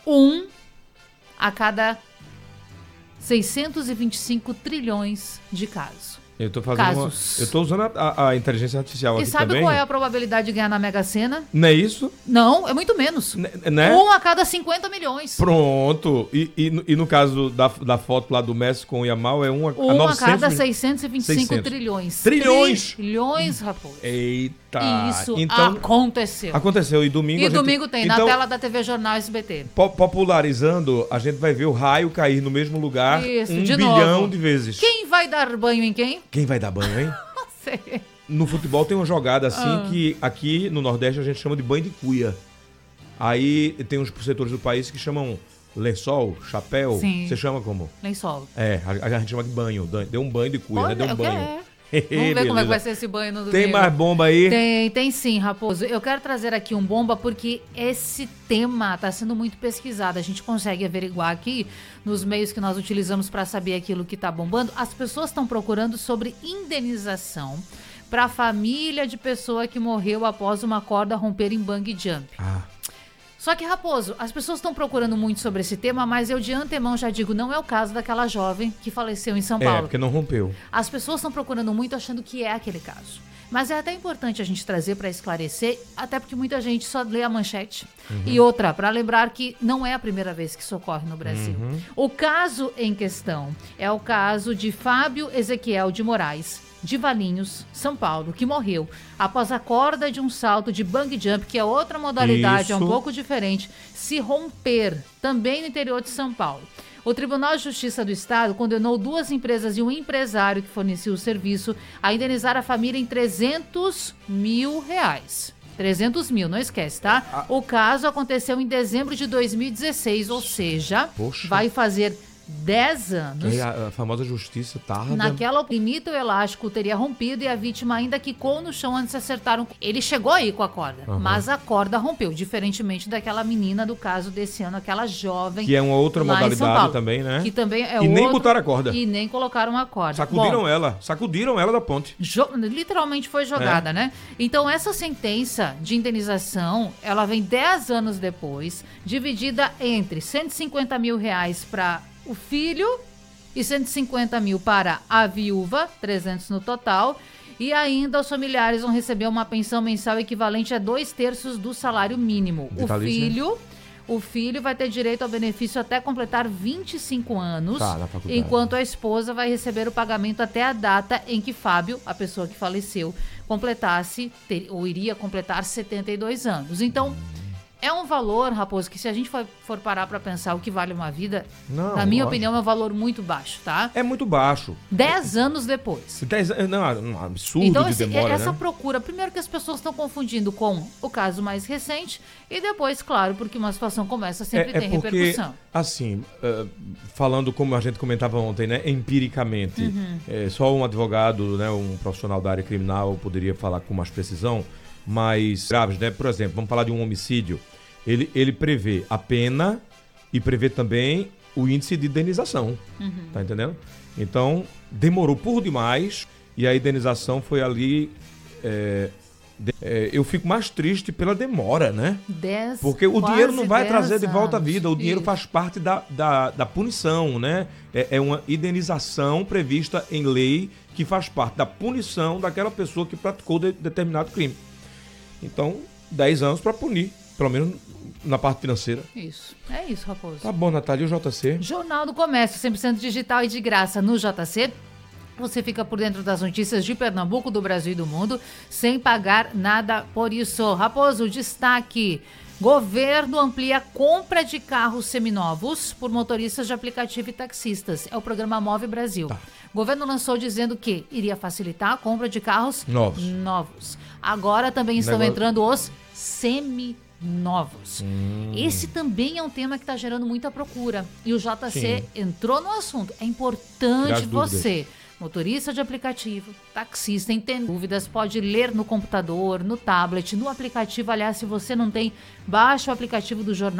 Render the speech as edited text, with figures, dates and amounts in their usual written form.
1 a cada 625 trilhões de casos. Eu tô usando a inteligência artificial aqui também. E sabe também. Qual é a probabilidade de ganhar na Mega Sena? Não é isso? Não, é muito menos. Né? 1 a cada 50 milhões. Pronto. E no caso da foto lá do Messi com o Yamal, é 1 a 900 a cada 625 trilhões. Trilhões? Trilhões, Raposo. Eita. Isso então, aconteceu. Aconteceu. E domingo domingo tem, na tela da TV Jornal SBT. Popularizando, a gente vai ver o raio cair no mesmo lugar Isso, 1 de bilhão novo. de vezes. Quem vai dar banho em quem? Quem vai dar banho, hein? Sei. No futebol tem uma jogada assim que aqui no Nordeste a gente chama de banho de cuia. Aí tem uns setores do país que chamam lençol, chapéu. Sim. Você chama como? Lençol. A gente chama de banho. Deu um banho de cuia, né? Deu um banho. Vamos ver como é que vai ser esse banho no domingo. Tem mais bomba aí? Tem sim, Raposo. Eu quero trazer aqui um bomba porque esse tema está sendo muito pesquisado. A gente consegue averiguar aqui nos meios que nós utilizamos para saber aquilo que está bombando. As pessoas estão procurando sobre indenização para a família de pessoa que morreu após uma corda romper em bungee jump. Só que, Raposo, as pessoas estão procurando muito sobre esse tema, mas eu de antemão já digo, não é o caso daquela jovem que faleceu em São Paulo. Porque não rompeu. As pessoas estão procurando muito achando que é aquele caso. Mas é até importante a gente trazer para esclarecer, até porque muita gente só lê a manchete. E outra, para lembrar que não é a primeira vez que isso ocorre no Brasil. O caso em questão é o caso de Fábio Ezequiel de Moraes, de Valinhos, São Paulo, que morreu após a corda de um salto de bungee jump, que é outra modalidade, é um pouco diferente, se romper, também no interior de São Paulo. O Tribunal de Justiça do Estado condenou 2 empresas e um empresário que fornecia o serviço a indenizar a família em R$300 mil. 300 mil, não esquece, tá? O caso aconteceu em dezembro de 2016, ou seja, vai fazer 10 anos. A famosa justiça tarda. Naquela limita o elástico teria rompido e a vítima ainda quicou no chão antes de acertar Ele chegou aí com a corda, mas a corda rompeu, diferentemente daquela menina do caso desse ano, aquela jovem. Que é uma outra modalidade também, né? Que também é nem botaram a corda. E nem colocaram a corda. Sacudiram ela da ponte. Literalmente foi jogada, né? Então essa sentença de indenização, ela vem 10 anos depois, dividida entre R$150 mil para o filho e 150 mil para a viúva, 300 no total, e ainda os familiares vão receber uma pensão mensal equivalente a 2/3 do salário mínimo. O filho vai ter direito ao benefício até completar 25 anos, enquanto a esposa vai receber o pagamento até a data em que Fábio, a pessoa que faleceu, ou iria completar 72 anos. Então, é um valor, Raposo, que se a gente for parar para pensar o que vale uma vida, na minha opinião, é um valor muito baixo, tá? É muito baixo. 10 anos depois. 10 anos, um absurdo então, de demora, essa né? procura, primeiro que as pessoas estão confundindo com o caso mais recente e depois, claro, porque uma situação como essa sempre tem repercussão. Assim, falando como a gente comentava ontem, né, empiricamente, só um advogado, né, um profissional da área criminal poderia falar com mais precisão, mas graves, né? Por exemplo, vamos falar de um homicídio. Ele prevê a pena e prevê também o índice de indenização. Tá entendendo? Então, demorou por demais e a indenização foi ali... eu fico mais triste pela demora, né? Porque o dinheiro não vai trazer de volta a vida. O dinheiro faz parte da punição, né? É uma indenização prevista em lei que faz parte da punição daquela pessoa que praticou determinado crime. Então, 10 anos para punir, pelo menos na parte financeira. Isso. É isso, Raposo. Tá bom, Natália. E o JC? Jornal do Comércio, 100% digital e de graça no JC. Você fica por dentro das notícias de Pernambuco, do Brasil e do mundo, sem pagar nada por isso. Raposo, destaque. Governo amplia a compra de carros seminovos por motoristas de aplicativo e taxistas. É o programa Move Brasil. O governo lançou dizendo que iria facilitar a compra de carros novos. Agora também estão entrando os seminovos. Esse também é um tema que está gerando muita procura. E o JC entrou no assunto. É importante você, motorista de aplicativo, taxista, tem dúvidas, pode ler no computador, no tablet, no aplicativo. Aliás, se você não tem, baixa o aplicativo do Jornal